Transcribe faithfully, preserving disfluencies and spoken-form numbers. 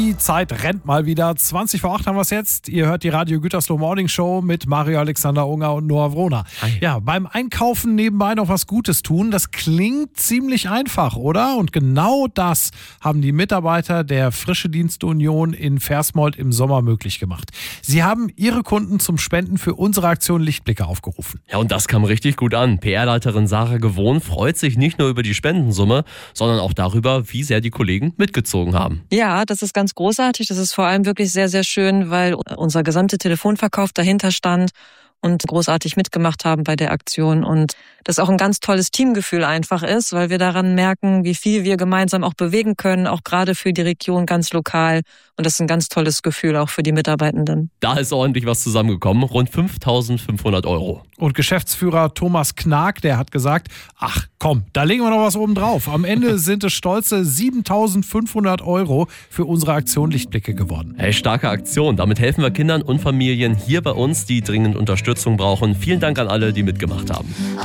Die Zeit rennt mal wieder. zwanzig vor acht haben wir es jetzt. Ihr hört die Radio Gütersloh Morning Show mit Mario Alexander Unger und Noah Wrohner. Ja, beim Einkaufen nebenbei noch was Gutes tun, das klingt ziemlich einfach, oder? Und genau das haben die Mitarbeiter der Frische Dienste Union in Versmold im Sommer möglich gemacht. Sie haben ihre Kunden zum Spenden für unsere Aktion Lichtblicke aufgerufen. Ja, und das kam richtig gut an. P R-Leiterin Sarah Gewohn freut sich nicht nur über die Spendensumme, sondern auch darüber, wie sehr die Kollegen mitgezogen haben. Ja, das ist ganz großartig. Das ist vor allem wirklich sehr, sehr schön, weil unser gesamter Telefonverkauf dahinter stand und großartig mitgemacht haben bei der Aktion. Und das auch ein ganz tolles Teamgefühl einfach ist, weil wir daran merken, wie viel wir gemeinsam auch bewegen können, auch gerade für die Region ganz lokal. Und das ist ein ganz tolles Gefühl auch für die Mitarbeitenden. Da ist ordentlich was zusammengekommen, rund fünftausendfünfhundert Euro. Und Geschäftsführer Thomas Knag, der hat gesagt, ach komm, da legen wir noch was oben drauf. Am Ende sind es stolze siebentausendfünfhundert Euro für unsere Aktion Lichtblicke geworden. Hey, starke Aktion. Damit helfen wir Kindern und Familien hier bei uns, die dringend Unterstützung brauchen. Vielen Dank an alle, die mitgemacht haben.